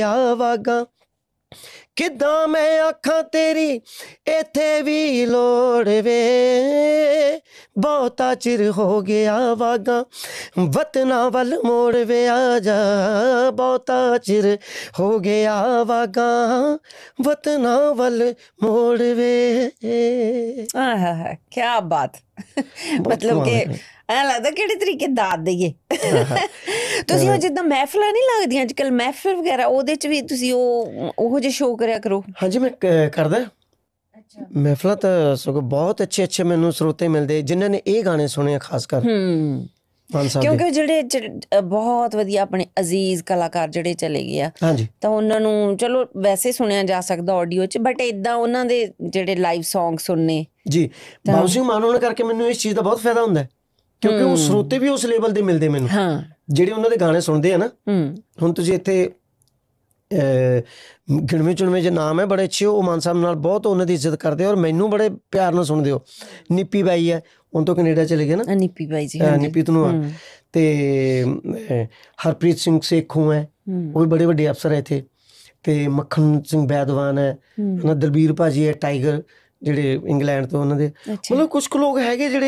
ਆਵਾਗਾ ਕਿੱਦਾਂ ਮੈਂ ਆਖਾਂ ਤੇਰੀ ਇੱਥੇ ਵੀ ਲੋੜ ਵੇ ਬਹੁਤਾ ਚਿਰ ਹੋ ਗਿਆ ਵਾਗਾ ਵਤਨਾਂ ਵੱਲ ਮੋੜ ਵੇ ਆ ਜਾ ਬਹੁਤਾ ਚਿਰ ਹੋ ਗਿਆ ਵਾਗਾ ਵਤਨਾਂ ਵੱਲ ਮੋੜ ਵੇ ਆਹ ਕੀ ਬਾਤ ਮਤਲਬ ਕਿ ਐਂ ਲੱਗਦਾ ਕਿਹੜੇ ਤਰੀਕੇ ਦਾਤ ਦਈਏ ਤੁਸੀਂ ਉਹ ਜਿੱਦਾਂ ਮਹਿਫਲਾਂ ਨਹੀਂ ਲੱਗਦੀਆਂ ਅੱਜ ਕੱਲ੍ਹ ਮਹਿਫਲ ਵਗੈਰਾ ਉਹਦੇ 'ਚ ਵੀ ਤੁਸੀਂ ਉਹੋ ਜਿਹੇ ਸ਼ੋਅ ਕਰਿਆ ਕਰੋ। ਹਾਂਜੀ ਮੈਂ ਕਰਦਾ ਮਹਿਫਲਾਂ ਤਾਂ ਸਗੋਂ ਬਹੁਤ ਅੱਛੇ ਮੈਨੂੰ ਸਰੋਤੇ ਮਿਲਦੇ ਜਿਨ੍ਹਾਂ ਨੇ ਇਹ ਗਾਣੇ ਸੁਣੇ ਆ ਖਾਸ ਕਰ ਕਿਉਂਕਿ ਜਿਹੜੇ ਬਹੁਤ ਵਧੀਆ ਆਪਣੇ ਅਜ਼ੀਜ਼ ਕਲਾਕਾਰ ਜਿਹੜੇ ਚਲੇ ਗਏ ਆ ਹਾਂਜੀ ਤਾਂ ਉਹਨਾਂ ਨੂੰ ਚਲੋ ਵੈਸੇ ਸੁਣਿਆ ਜਾ ਸਕਦਾ ਆਡੀਓ 'ਚ ਬਟ ਇੱਦਾਂ ਉਹਨਾਂ ਦੇ ਜਿਹੜੇ ਲਾਈਵ ਸੌਂਗ ਸੁਣਨੇ ਜੀ ਬਾਬੂ ਸਿੰਘ ਮਾਨ ਹੋਣ ਕਰਕੇ ਮੈਨੂੰ ਇਸ ਚੀਜ਼ ਦਾ ਬਹੁਤ ਫਾਇਦਾ ਹੁੰਦਾ ਕਿਉਂਕਿ ਉਹ ਸਰੋਤੇ ਵੀ ਉਸ ਲੈਵਲ ਦੇ ਮਿਲਦੇ ਮੈਨੂੰ ਜਿਹੜੇ ਉਹਨਾਂ ਦੇ ਗਾਣੇ ਸੁਣਦੇ ਆ ਨਾ। ਹੁਣ ਤੁਸੀਂ ਇੱਥੇ ਗਿਣਵੇਂ ਚੁਣਵੇਂ ਜੇ ਨਾਮ ਹੈ ਬੜੇ ਅੱਛੇ ਉਹ ਮਾਨ ਸਾਹਿਬ ਨਾਲ ਬਹੁਤ ਉਹਨਾਂ ਦੀ ਇੱਜ਼ਤ ਕਰਦੇ ਔਰ ਮੈਨੂੰ ਬੜੇ ਪਿਆਰ ਨਾਲ ਸੁਣਦੇ ਹੋ। ਨਿੱਪੀ ਬਾਈ ਹੈ ਹੁਣ ਤੋਂ ਕੈਨੇਡਾ ਚਲੇ ਗਏ ਨਾ ਨਿੱਪੀ ਬਾਈ ਜੀ ਨਿੱਪੀ ਧਨੋਆ ਤੇ ਹਰਪ੍ਰੀਤ ਸਿੰਘ ਸੇਖੋਂ ਹੈ ਉਹ ਵੀ ਬੜੇ ਵੱਡੇ ਅਫਸਰ ਹੈ ਇੱਥੇ ਤੇ ਮੱਖਣ ਸਿੰਘ ਬੈਦਵਾਨ ਹੈ ਦਲਬੀਰ ਭਾਜੀ ਹੈ ਟਾਈਗਰ ਜਿਹੜੇ ਇੰਗਲੈਂਡ ਤੋਂ ਉਹਨਾਂ ਦੇ ਮਤਲਬ ਕੁਛ ਕੁ ਲੋਕ ਹੈਗੇ ਜਿਹੜੇ